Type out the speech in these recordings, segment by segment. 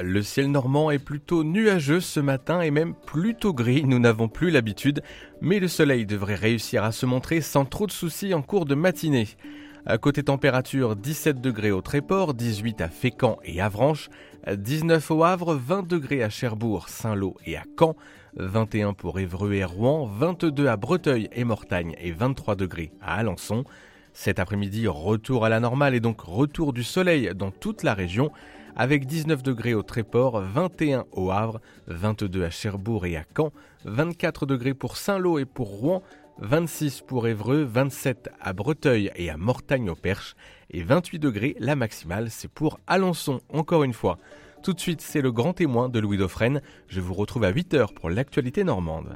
Le ciel normand est plutôt nuageux ce matin et même plutôt gris, nous n'avons plus l'habitude, mais le soleil devrait réussir à se montrer sans trop de soucis en cours de matinée. À côté température, 17 degrés au Tréport, 18 à Fécamp et Avranches, 19 au Havre, 20 degrés à Cherbourg, Saint-Lô et à Caen, 21 pour Évreux et Rouen, 22 à Breteuil et Mortagne et 23 degrés à Alençon. Cet après-midi, retour à la normale et donc retour du soleil dans toute la région, avec 19 degrés au Tréport, 21 au Havre, 22 à Cherbourg et à Caen, 24 degrés pour Saint-Lô et pour Rouen, 26 pour Évreux, 27 à Breteuil et à Mortagne-au-Perche et 28 degrés, la maximale, c'est pour Alençon, encore une fois. Tout de suite, c'est le grand témoin de Louis Dauphren. Je vous retrouve à 8h pour l'actualité normande.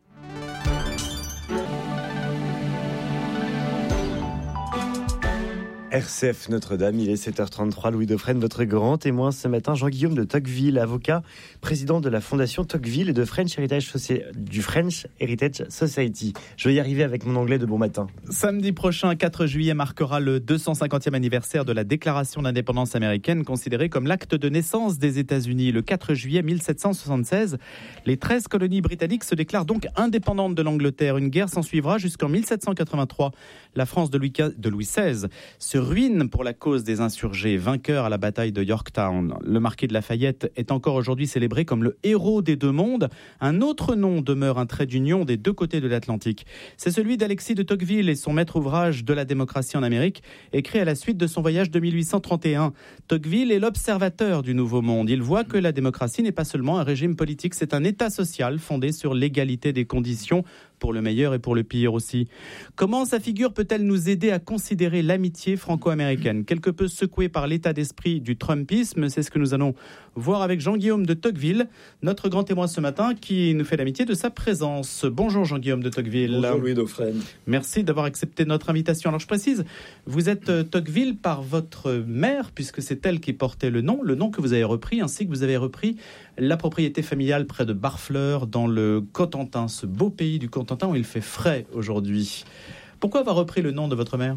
RCF Notre-Dame, il est 7h33, Louis Dauphren, votre grand témoin ce matin, Jean-Guillaume de Tocqueville, avocat, président de la fondation Tocqueville et du French Heritage Society. Je vais y arriver avec mon anglais de bon matin. Samedi prochain, 4 juillet, marquera le 250e anniversaire de la déclaration d'indépendance américaine, considérée comme l'acte de naissance des États-Unis. Le 4 juillet 1776, les 13 colonies britanniques se déclarent donc indépendantes de l'Angleterre. Une guerre s'ensuivra jusqu'en 1783. La France de Louis XVI se ruine pour la cause des insurgés, vainqueur à la bataille de Yorktown. Le marquis de Lafayette est encore aujourd'hui célébré comme le héros des deux mondes. Un autre nom demeure un trait d'union des deux côtés de l'Atlantique. C'est celui d'Alexis de Tocqueville et son maître ouvrage de la démocratie en Amérique, écrit à la suite de son voyage de 1831. Tocqueville est l'observateur du Nouveau Monde. Il voit que la démocratie n'est pas seulement un régime politique, c'est un état social fondé sur l'égalité des conditions, pour le meilleur et pour le pire aussi. Comment sa figure peut-elle nous aider à considérer l'amitié franco-américaine ? Quelque peu secouée par l'état d'esprit du Trumpisme, c'est ce que nous allons voir avec Jean-Guillaume de Tocqueville, notre grand témoin ce matin, qui nous fait l'amitié de sa présence. Bonjour Jean-Guillaume de Tocqueville. Bonjour Louis Dauphren. Merci d'avoir accepté notre invitation. Alors je précise, vous êtes Tocqueville par votre mère, puisque c'est elle qui portait le nom que vous avez repris, ainsi que vous avez repris la propriété familiale près de Barfleur, dans le Cotentin, ce beau pays du Cotentin où il fait frais aujourd'hui. Pourquoi avoir repris le nom de votre mère ?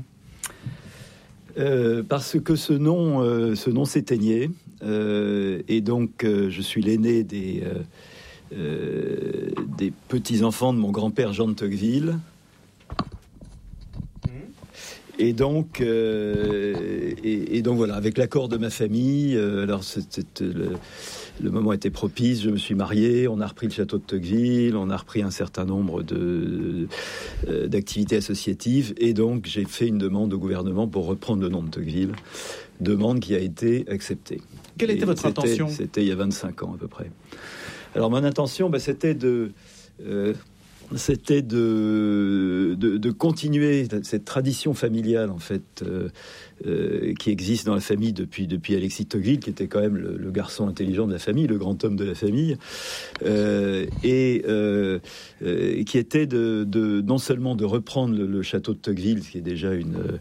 Parce que ce nom s'éteignait, et donc je suis l'aîné des petits-enfants de mon grand-père Jean de Tocqueville. Et donc voilà, avec l'accord de ma famille, alors le moment était propice, je me suis marié, on a repris le château de Tocqueville, on a repris un certain nombre d'activités associatives, et donc j'ai fait une demande au gouvernement pour reprendre le nom de Tocqueville, demande qui a été acceptée. Quelle était votre intention ? C'était il y a 25 ans à peu près. Alors mon intention, c'était de continuer cette tradition familiale en fait qui existe dans la famille depuis Alexis de Tocqueville, qui était quand même le garçon intelligent de la famille, le grand homme de la famille, et qui était de non seulement de reprendre le château de Tocqueville, qui est déjà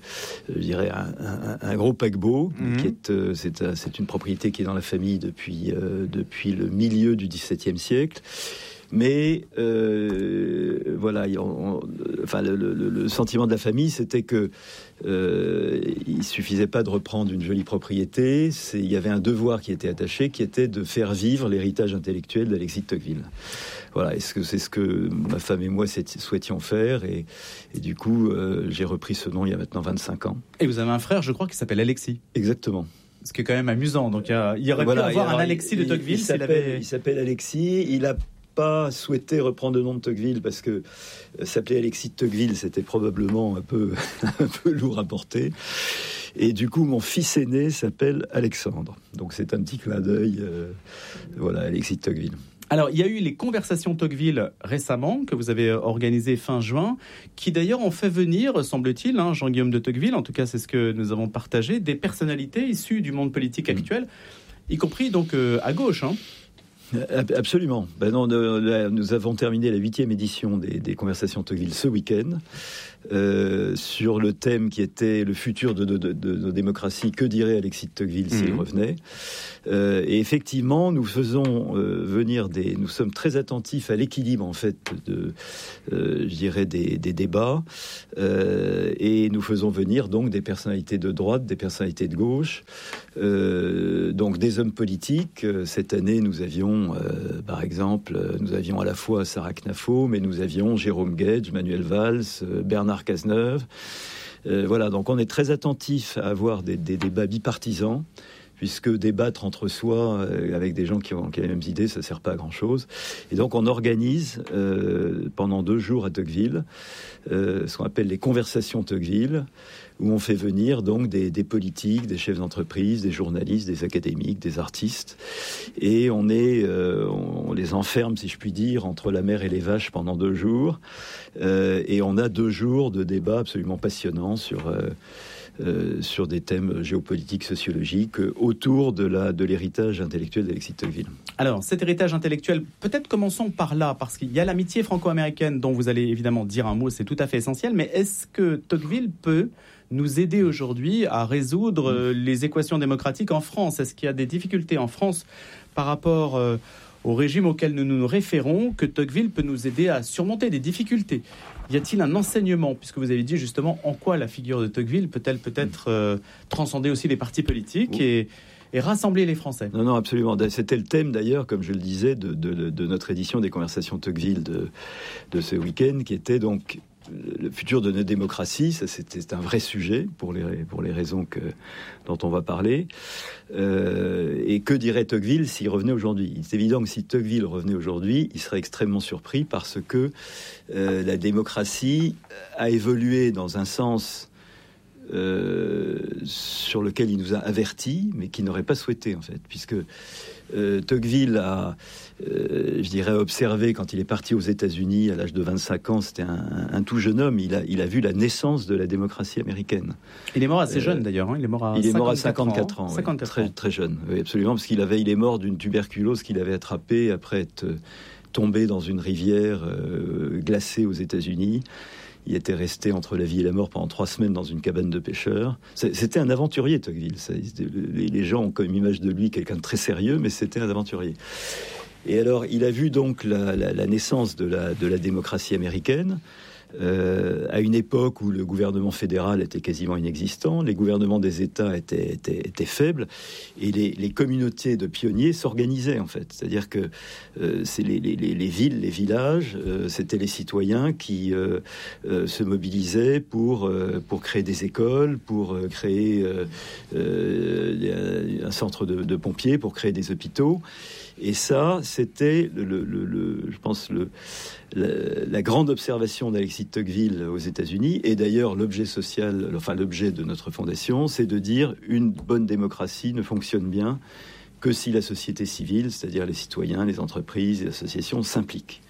un gros paquebot, c'est une propriété qui est dans la famille depuis le milieu du XVIIe siècle. Mais voilà, le sentiment de la famille, c'était que il suffisait pas de reprendre une jolie propriété. Il y avait un devoir qui était attaché, qui était de faire vivre l'héritage intellectuel d'Alexis de Tocqueville. Voilà, c'est ce que ma femme et moi souhaitions faire, et du coup, j'ai repris ce nom il y a maintenant 25 ans. Et vous avez un frère, je crois, qui s'appelle Alexis. Exactement. Ce qui est quand même amusant. Donc il y aurait pu avoir un Alexis de Tocqueville il s'appelle Alexis. Il a pas souhaité reprendre le nom de Tocqueville parce que s'appeler Alexis de Tocqueville, c'était probablement un peu lourd à porter. Et du coup, mon fils aîné s'appelle Alexandre. Donc c'est un petit clin d'œil, Alexis de Tocqueville. Alors, il y a eu les conversations Tocqueville récemment, que vous avez organisées fin juin, qui d'ailleurs ont fait venir, semble-t-il, Jean-Guillaume de Tocqueville, en tout cas c'est ce que nous avons partagé, des personnalités issues du monde politique actuel, y compris donc à gauche. Absolument. Nous avons terminé la 8e édition des Conversations Tocqueville ce week-end sur le thème qui était le futur de nos démocraties. Que dirait Alexis de Tocqueville s'il revenait ? Et effectivement, nous faisons venir nous sommes très attentifs à l'équilibre en fait des débats, et nous faisons venir donc des personnalités de droite, des personnalités de gauche, de Donc des hommes politiques. Cette année, nous avions, par exemple, à la fois Sarah Knafo, mais nous avions Jérôme Guedj, Manuel Valls, Bernard Cazeneuve. Voilà, donc on est très attentif à avoir des débats bipartisans, puisque débattre entre soi avec des gens qui ont les mêmes idées, ça ne sert pas à grand-chose. Et donc on organise pendant 2 jours à Tocqueville ce qu'on appelle les conversations Tocqueville, où on fait venir donc des politiques, des chefs d'entreprise, des journalistes, des académiques, des artistes, et on les enferme, si je puis dire, entre la mer et les vaches pendant 2 jours, et on a 2 jours de débats absolument passionnants sur des thèmes géopolitiques, sociologiques, autour de l'héritage intellectuel d'Alexis de Tocqueville. Alors, cet héritage intellectuel, peut-être commençons par là, parce qu'il y a l'amitié franco-américaine dont vous allez évidemment dire un mot, c'est tout à fait essentiel, mais est-ce que Tocqueville peut nous aider aujourd'hui à résoudre les équations démocratiques en France? Est-ce qu'il y a des difficultés en France par rapport au régime auquel nous nous référons, que Tocqueville peut nous aider à surmonter des difficultés? Y a-t-il un enseignement, puisque vous avez dit justement en quoi la figure de Tocqueville peut-elle peut-être transcender aussi les partis politiques et rassembler les Français? Non, absolument. C'était le thème d'ailleurs, comme je le disais, de notre édition des Conversations Tocqueville de ce week-end, qui était donc le futur de notre démocratie. Ça, c'était un vrai sujet pour les raisons dont on va parler. Et que dirait Tocqueville s'il revenait aujourd'hui? Il est évident que si Tocqueville revenait aujourd'hui, il serait extrêmement surpris parce que la démocratie a évolué dans un sens sur lequel il nous a avertis, mais qu'il n'aurait pas souhaité en fait, puisque Tocqueville a, je dirais, observé quand il est parti aux États-Unis à l'âge de 25 ans, c'était un tout jeune homme, il a vu la naissance de la démocratie américaine. Il est mort assez jeune d'ailleurs, hein. Il est mort à 54 ans. 54 très, ans. Très jeune, oui, absolument, parce il est mort d'une tuberculose qu'il avait attrapée après être tombé dans une rivière glacée aux États-Unis. Il était resté entre la vie et la mort pendant 3 semaines dans une cabane de pêcheurs. C'était un aventurier, Tocqueville. Les gens ont comme image de lui quelqu'un de très sérieux, mais c'était un aventurier. Et alors, il a vu donc la naissance de la démocratie américaine, à une époque où le gouvernement fédéral était quasiment inexistant, les gouvernements des États étaient faibles, et les communautés de pionniers s'organisaient en fait. C'est-à-dire que c'est les villes, les villages, c'était les citoyens qui se mobilisaient pour créer des écoles, pour créer un centre de pompiers, pour créer des hôpitaux. Et ça, c'était, je pense, la grande observation d'Alexis de Tocqueville aux États-Unis. Et d'ailleurs, l'objet de notre fondation, c'est de dire une bonne démocratie ne fonctionne bien que si la société civile, c'est-à-dire les citoyens, les entreprises, les associations, s'impliquent.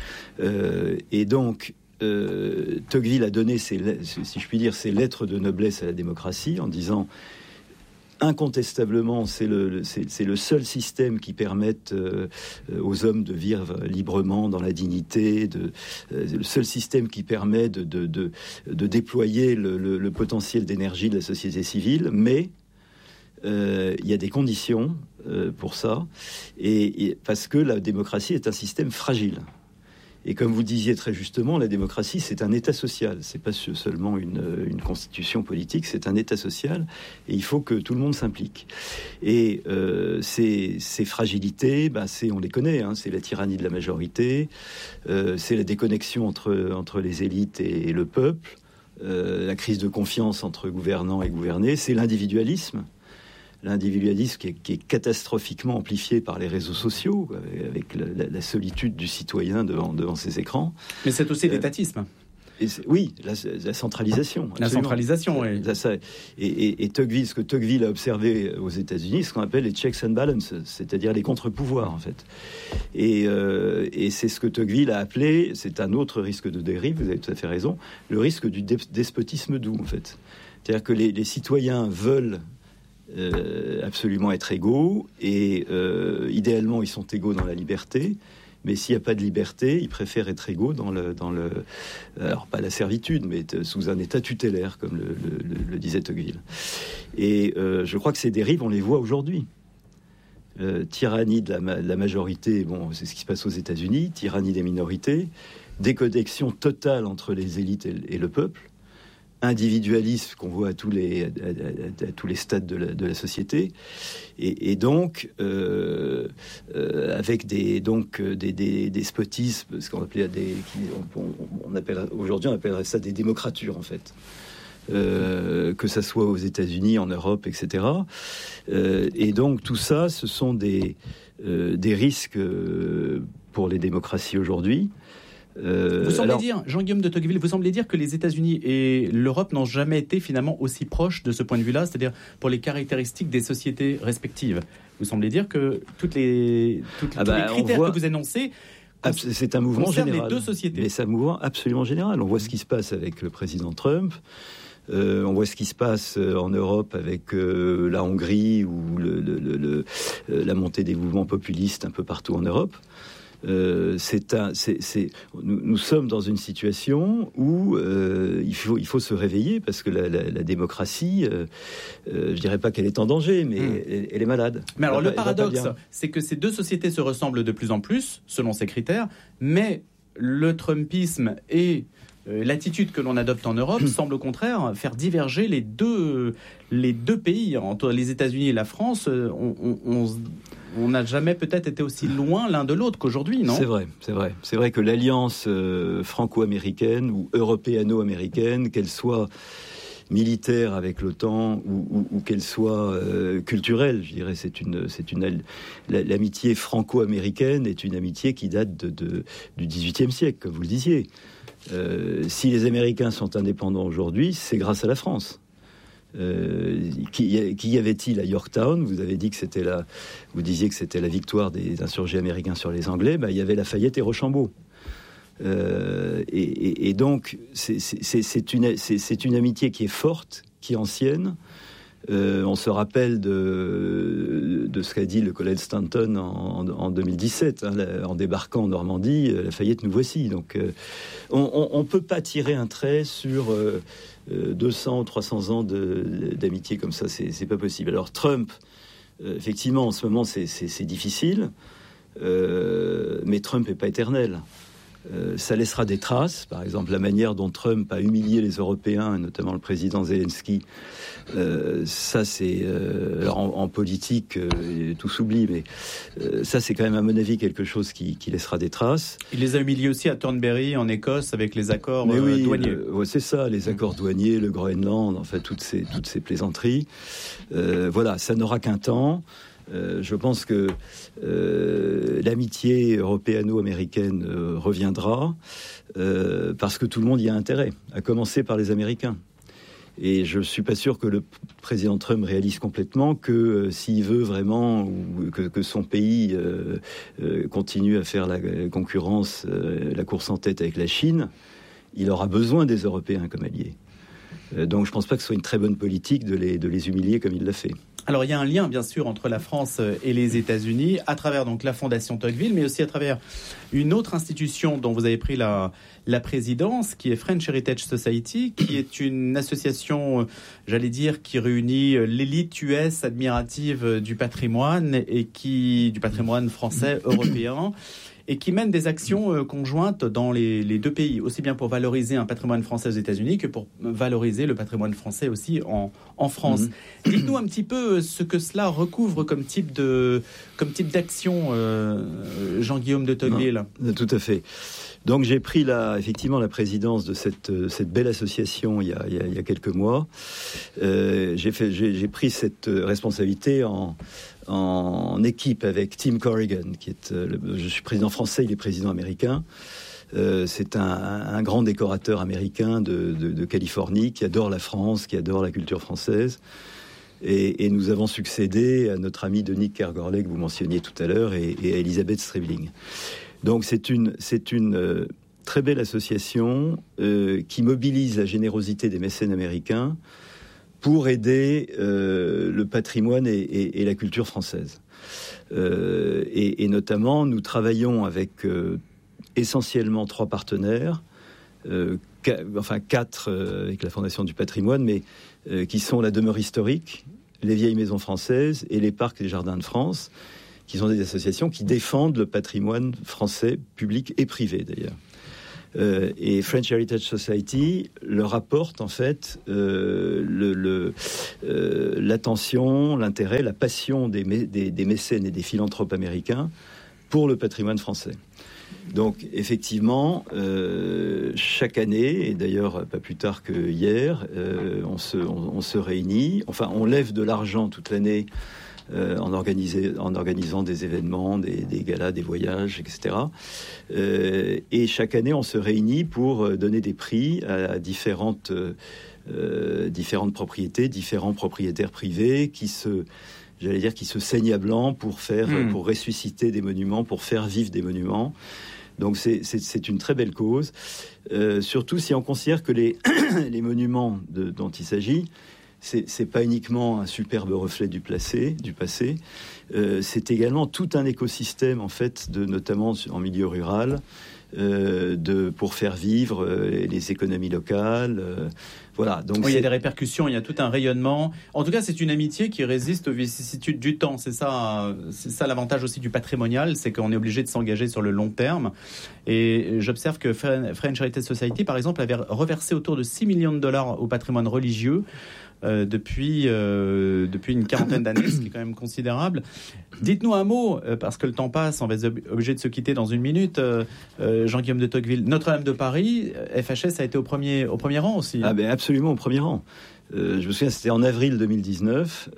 Et donc, Tocqueville a donné, si je puis dire, ses lettres de noblesse à la démocratie en disant... Incontestablement, c'est le seul système qui permette aux hommes de vivre librement dans la dignité, le seul système qui permet de déployer le potentiel d'énergie de la société civile, mais il y a des conditions pour ça, et parce que la démocratie est un système fragile. Et comme vous disiez très justement, la démocratie, c'est un État social. C'est pas seulement une constitution politique, c'est un État social. Et il faut que tout le monde s'implique. Et ces fragilités, on les connaît. Hein, c'est la tyrannie de la majorité, c'est la déconnexion entre les élites et le peuple, la crise de confiance entre gouvernants et gouvernés, c'est l'individualisme. L'individualisme qui est catastrophiquement amplifié par les réseaux sociaux, avec la solitude du citoyen devant ses écrans. Mais c'est aussi l'étatisme. Oui, la centralisation. Absolument. La centralisation, oui. Et Tocqueville, ce que Tocqueville a observé aux États-Unis, ce qu'on appelle les checks and balances, c'est-à-dire les contre-pouvoirs, en fait. Et c'est ce que Tocqueville a appelé, c'est un autre risque de dérive, vous avez tout à fait raison, le risque du despotisme doux, en fait. C'est-à-dire que les citoyens veulent absolument être égaux, et idéalement ils sont égaux dans la liberté, mais s'il n'y a pas de liberté, ils préfèrent être égaux dans le alors pas la servitude, mais sous un état tutélaire, comme le disait Tocqueville. Et je crois que ces dérives, on les voit aujourd'hui. Tyrannie de la majorité, c'est ce qui se passe aux États-Unis, tyrannie des minorités, déconnexion totale entre les élites et le peuple. individualisme qu'on voit à tous les stades de la société, et donc avec des despotismes, ce qu'on appelait aujourd'hui on appellerait ça des démocratures en fait. Que ça soit aux États-Unis, en Europe, etc. Et donc tout ça, ce sont des risques pour les démocraties aujourd'hui. Vous semblez dire, Jean-Guillaume de Tocqueville, vous semblez dire que les États-Unis et l'Europe n'ont jamais été finalement aussi proches de ce point de vue-là, c'est-à-dire pour les caractéristiques des sociétés respectives. Vous semblez dire que tous les critères que vous énoncez. C'est un mouvement général. Les deux sociétés. Mais c'est un mouvement absolument général. On voit ce qui se passe avec le président Trump. On voit ce qui se passe en Europe avec la Hongrie ou la montée des mouvements populistes un peu partout en Europe. Nous sommes dans une situation où il faut se réveiller parce que la démocratie, je dirais pas qu'elle est en danger, mais elle est malade. Mais alors le paradoxe, c'est que ces deux sociétés se ressemblent de plus en plus selon ces critères, mais le Trumpisme et l'attitude que l'on adopte en Europe semble au contraire faire diverger les deux pays. Entre les États-Unis et la France, on n'a jamais peut-être été aussi loin l'un de l'autre qu'aujourd'hui, non ? C'est vrai. C'est vrai que l'alliance franco-américaine ou européano-américaine, qu'elle soit militaire avec l'OTAN ou qu'elle soit culturelle, je dirais, l'amitié franco-américaine est une amitié qui date du XVIIIe siècle, comme vous le disiez. Si les Américains sont indépendants aujourd'hui, c'est grâce à la France. Qui y avait-il à Yorktown ? Vous disiez que c'était la victoire des insurgés américains sur les Anglais. Il y avait Lafayette et Rochambeau. Et donc c'est une amitié qui est forte, qui est ancienne. On se rappelle de ce qu'a dit le colonel Stanton en 2017, en débarquant en Normandie. Lafayette, nous voici. Donc on peut pas tirer un trait sur 200 ou 300 ans d'amitié comme ça, c'est pas possible. Alors Trump, effectivement, en ce moment c'est difficile, mais Trump n'est pas éternel. Ça laissera des traces, par exemple la manière dont Trump a humilié les Européens, notamment le président Zelensky. Ça c'est en politique tout s'oublie, mais ça c'est quand même à mon avis quelque chose qui laissera des traces. Il les a humiliés aussi à Thornbury en Écosse avec les accords douaniers. C'est ça, les accords douaniers, le Groenland, enfin toutes ces plaisanteries. Voilà, ça n'aura qu'un temps. Je pense que l'amitié européano-américaine reviendra parce que tout le monde y a intérêt, à commencer par les Américains. Et je ne suis pas sûr que le président Trump réalise complètement que s'il veut vraiment ou que son pays continue à faire la concurrence, la course en tête avec la Chine, il aura besoin des Européens comme alliés. Donc je ne pense pas que ce soit une très bonne politique de les humilier comme il l'a fait. Alors il y a un lien bien sûr entre la France et les États-Unis à travers donc la Fondation Tocqueville, mais aussi à travers une autre institution dont vous avez pris la présidence, qui est French Heritage Society, qui est une association, j'allais dire, qui réunit l'élite US admirative du patrimoine du patrimoine français, européen, et qui mène des actions conjointes dans les deux pays, aussi bien pour valoriser un patrimoine français aux États-Unis que pour valoriser le patrimoine français aussi en France. Dites-nous un petit peu ce que cela recouvre comme type d'action, Jean-Guillaume de Tocqueville. Tout à fait. Donc j'ai pris effectivement la présidence de cette belle association il y a quelques mois. J'ai pris cette responsabilité en équipe avec Tim Corrigan, qui est, je suis président français, il est président américain. C'est un grand décorateur américain de Californie qui adore la France, qui adore la culture française. Et nous avons succédé à notre ami Denis Kergorlet que vous mentionniez tout à l'heure et à Elisabeth Strebling. Donc c'est une très belle association qui mobilise la générosité des mécènes américains pour aider le patrimoine et la culture française. Et notamment, nous travaillons avec essentiellement 3 partenaires, 4 avec la Fondation du patrimoine, mais qui sont la demeure historique, les vieilles maisons françaises et les parcs et les jardins de France, qui sont des associations qui défendent le patrimoine français, public et privé d'ailleurs. Et French Heritage Society leur apporte en fait l'attention, l'intérêt, la passion des mécènes et des philanthropes américains pour le patrimoine français. Donc effectivement, chaque année, et d'ailleurs pas plus tard que hier, on se réunit, enfin on lève de l'argent toute l'année en organisant des événements, des galas, des voyages, etc. Et chaque année, on se réunit pour donner des prix à différentes propriétés, différents propriétaires privés qui se saignent à blanc pour ressusciter des monuments, pour faire vivre des monuments. Donc c'est une très belle cause, surtout si on considère que les monuments dont il s'agit, c'est pas uniquement un superbe reflet du passé, c'est également tout un écosystème en fait, notamment en milieu rural, pour faire vivre les économies locales. Voilà. Donc il y a des répercussions, il y a tout un rayonnement. En tout cas, c'est une amitié qui résiste aux vicissitudes du temps. C'est ça l'avantage aussi du patrimonial, c'est qu'on est obligé de s'engager sur le long terme. Et j'observe que French Heritage Society, par exemple, avait reversé autour de $6 millions au patrimoine religieux depuis une quarantaine d'années, ce qui est quand même considérable. Dites-nous un mot, parce que le temps passe, on va être obligé de se quitter dans une minute. Jean-Guillaume de Tocqueville, Notre-Dame de Paris, FHS a été au premier rang aussi. Ah ben absolument au premier rang. Je me souviens, c'était en avril 2019.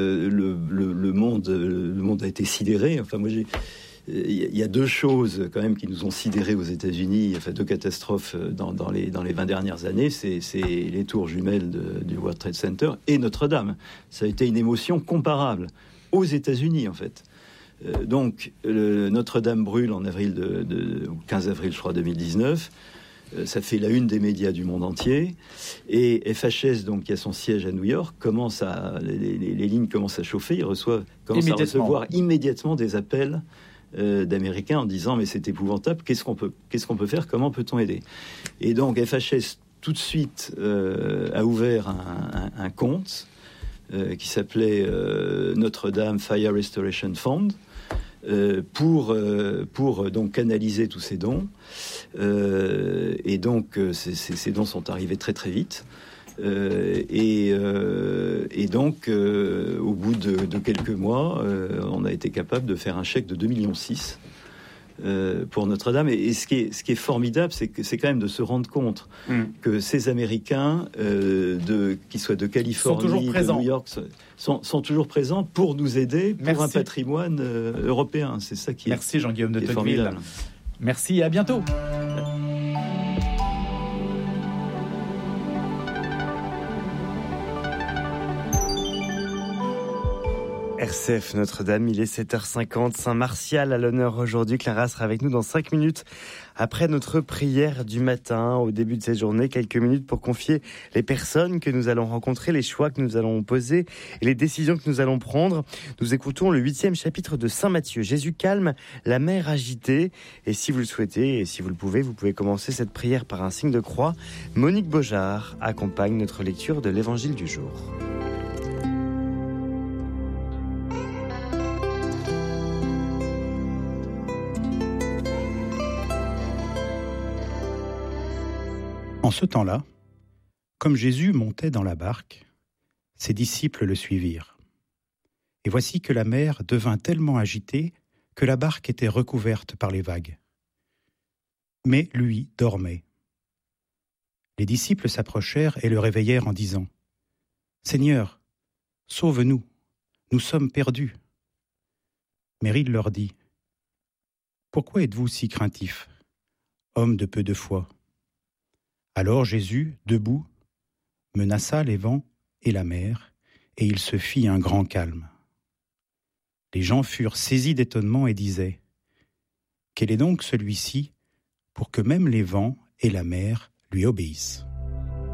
Le monde a été sidéré. Enfin, moi, il y a deux choses quand même qui nous ont sidérés aux États-Unis, enfin deux catastrophes dans les 20 dernières années, c'est les tours jumelles du World Trade Center et Notre-Dame. Ça a été une émotion comparable aux États-Unis en fait. Donc Notre-Dame brûle en avril 15 avril je crois 2019. Ça fait la une des médias du monde entier. Et FHS, donc, qui a son siège à New York, les lignes commencent à chauffer. Ils commencent à recevoir immédiatement des appels d'Américains en disant mais c'est épouvantable, qu'est-ce qu'on peut faire, comment peut-on aider? Et donc FHS tout de suite a ouvert un compte qui s'appelait Notre-Dame Fire Restoration Fund pour donc canaliser tous ces dons et donc ces dons sont arrivés très très vite. Et donc, au bout de quelques mois, on a été capable de faire un chèque de 2,6 millions pour Notre-Dame. Et ce qui est formidable, c'est quand même de se rendre compte que ces Américains, qu'ils soient de Californie, de New York, sont toujours présents pour nous aider pour un patrimoine européen. C'est ça qui Merci Jean-Guillaume de Tocqueville. Formidable. Merci et à bientôt. RCF Notre-Dame, il est 7h50, Saint-Martial à l'honneur aujourd'hui. Clara sera avec nous dans 5 minutes après notre prière du matin. Au début de cette journée, quelques minutes pour confier les personnes que nous allons rencontrer, les choix que nous allons poser et les décisions que nous allons prendre. Nous écoutons le 8e chapitre de Saint Matthieu. Jésus calme la mer agitée. Et si vous le souhaitez et si vous le pouvez, vous pouvez commencer cette prière par un signe de croix. Monique Beaujard accompagne notre lecture de l'Évangile du jour. En ce temps-là, comme Jésus montait dans la barque, ses disciples le suivirent. Et voici que la mer devint tellement agitée que la barque était recouverte par les vagues. Mais lui dormait. Les disciples s'approchèrent et le réveillèrent en disant : « Seigneur, sauve-nous, nous sommes perdus. » Mais il leur dit : « Pourquoi êtes-vous si craintifs, hommes de peu de foi ? » Alors Jésus, debout, menaça les vents et la mer, et il se fit un grand calme. Les gens furent saisis d'étonnement et disaient : « Quel est donc celui-ci pour que même les vents et la mer lui obéissent ?